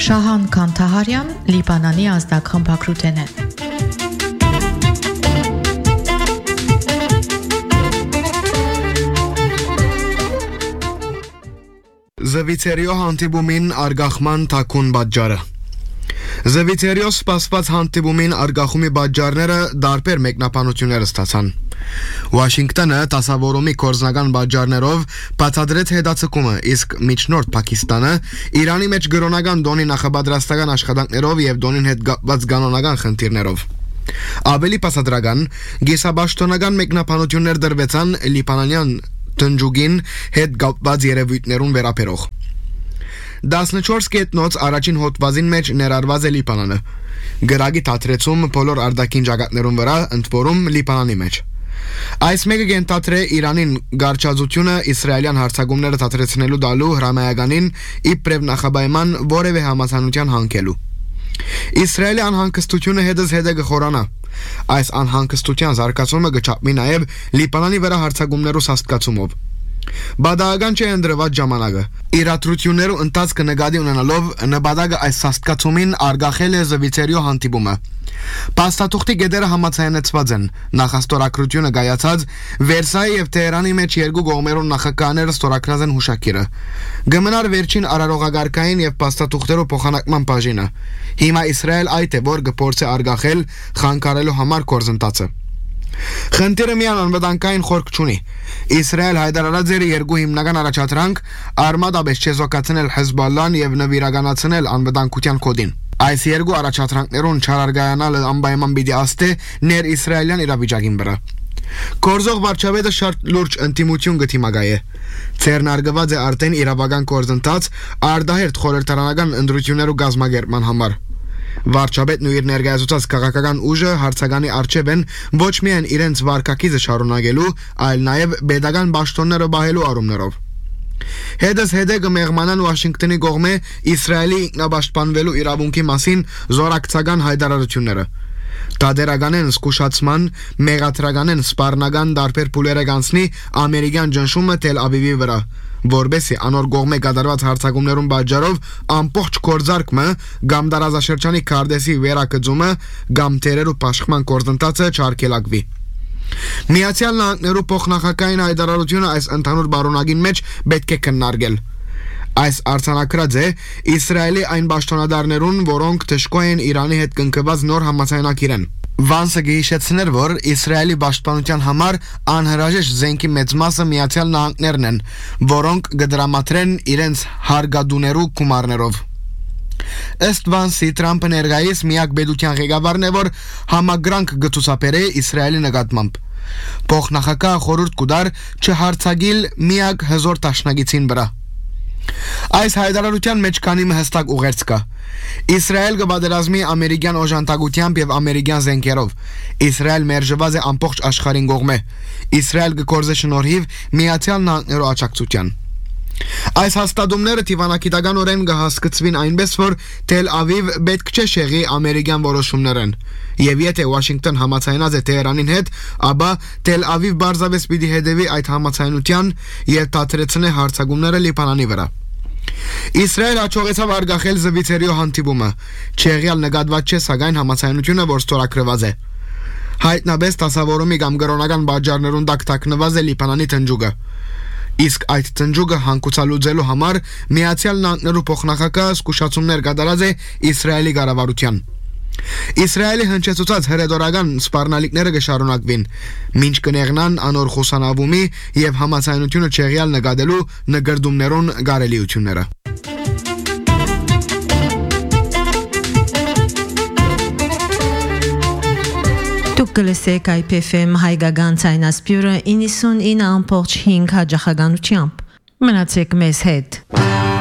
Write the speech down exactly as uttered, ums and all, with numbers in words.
Շահան Կանթահարյան, Լիբանանի ազդակխմբակրութեն է։ Զվիթերիո հանդիպումին արգախման թաքուն բաժարը Զվիթերիո սպասված հանդիպումին արգախումի բաժարները դարբեր մեկնաբանություններ ստացան Վաշինգտոնը տասավորումի կորզնական բաժարներով բացատրեց հետաձգումը, իսկ միջնորդ Պակիստանը Իրանի մեջ գրոնական դոնի նախապատրաստական աշխատանքներով եւ դոնին հետ կապված կանոնական խնդիրներով Ավելի բացատրական, գեսաբաշտոնական մեկնաբանություններ դրվեցան լիբանանյան տնջուգին հետ կապված երևույթներուն վերաբերող տասնչորս կետնոց առաջին հոդվածին մեջ ներառված է Լիբանանը գրագի թատրեցում բոլոր արտաքին ճակատներուն վրա ընդ որում Լիբանանի մեջ Այս մեկը գենթատրե Իրանին գարչազությունը իսրայելյան հարձակումները թատրեցնելու դալու հրամայականին իբրև նախաբայման որևէ համացանության հանգելու Իսրայելի անհանգստությունը հետս հետը գխորանա Այս անհանգստության զարգացումը գճապմի նաև Լիբանանի վրա հարձակումներու սաստկացումով Բադահական չէ ընդրված ժամանակը Իրադրություններու ընթացքը նկատի ունենալով նպատակը այս սաստկացումին արգախել է Զվիթերիո հանդիպումը Փաստաթուղթի գետերը համաձայնեցված են նախաստորագրությունը կայացած Վերսայ եւ Թեհրանի մեջ երկու կողմերուն նախագահները ստորագրած են հուշագիրը Գմնար վերջին արարողագարկային եւ փաստաթուղթերու փոխանակման բաժինը Հիմա Իսրայել այդ է որ գործի արգախել խանգարելու համար կորզընթացը Խնդիրը միան անվտանգային խորք չունի Իսրայել հայտարարած էր երկու հիմնական առաջադրանք արմատաբես չեզոքացնել Հեզբոլլան եւ նվիրականացնել անվտանգության կոդին Այս երկու առաջադրանքներուն չարարգայանալը անպայման պիտի աստե ներ իսրայելյան իրավիճակին վրա Կորզող վարչապետը շատ լուրջ ընդդիմություն գտիմագայ է Ցերնարգված է արդեն իրավական կորզընթաց արդահերթ խորհրդարանական ընտրություններու գազմագերման համար Վարչապետն ու իր ներկայացուցած քաղաքական ուժը հարցականի արչև են ոչ միայն իրենց վարկակիցը շարունակելու, այլ նաև pedagogan պաշտոնները բահելու առումներով Հետս հետը կմեղմանան Վաշինգտոնի կողմէ Իսրայելի ինքնապաշտպանվելու իրավունքի մասին զորակցական հայտարարությունները Տադերական են զգուշացման, մեղադրական են սպառնական դարբեր փուլերը կանցնի ամերիկյան ճնշումը Թել Ավիվի վրա Որբեսի անոր կողմէ կատարված հարձակումներուն պատճառով ամբողջ կորձարկումը կամ տարածաշրջանի քարտեզի վերակծումը կամ թերերու պաշտպան կորձընթացը չարգելակվի Միացյալ Նահանգներու փոխնախագահային հայտարարությունը այս ընդհանուր բարոնագին մեջ պետք է քննարկել Այս արձանագրած է Իսրայելի այն պաշտոնադարներուն, որոնք թշկո են Իրանի հետ կնքված նոր համաձայնագիր են Վանսը գիշեցներ, որ Իսրայելի պաշտպանության համար անհրաժեշտ զենքի մեծ մասը Միացյալ Նահանգներն են, որոնք կդրամատրեն իրենց հարգադուներու գումարներով Ըստ Վանսի Թրամփը ներկայիս միակ պետության ղեկավարն է, որ համագրանք գծուցաբերե Իսրայելի նկատմամբ Փոխնախագահ խորհուրդ կուդար չհարցակիլ միակ հզոր տաշնագիցին վրա Այս հայտարարության մեջ քանի հստակ ուղերձ կա Իսրայել կպատերազմի ամերիկյան օժանդակությամբ եւ ամերիկյան զենքերով Իսրայել մերժված է ամբողջ աշխարհին կողմէ Իսրայել կկորզե շնորհիվ Միացյալ Նահանգներու աջակցության Այս հաստատումները դիվանագիտականորեն կհասկացվին այնպես որ Թել Ավիվ պետք չէ շեղի ամերիկյան որոշումներն եւ եթե Վաշինգտոն համաձայնած է Թեհրանին հետ ապա Թել Ավիվ բարձավես պիտի հետևի այդ համաձայնության եւ դադրեցնե հարձակումները Լիբանանի վրա Իսրայել հաջողեցավ արգախել Զվիթերիո հանդիպումը Չեղյալ նկատված չէ սակայն համաձայնությունը որ ստորագրված է Հայտնաբես տասավորումի կամ գրոնական բաժարներուն տակ թաքնված է Լիբանանի տնջուկը Իսկ այդ տնջուկը հանգուցալուծելու համար Միացյալ Նահանգներու փոխնախագահ զգուշացումներ կատարած է Իսրայելի կառավարության Իսրայելի հնչեցուցած հրետորական սպառնալիքները կշարունակվին մինչ կնեղնան անոր խուսանավումի եւ համաձայնությունը չեղյալ նկատելու նկրդումներուն գարելիությունները Դուք գլսեք I P F M հայկական ցայնասպյուրը իննսուն ինը ամբողջ հինգ հաջախականությամբ մնացեք մեզ հետ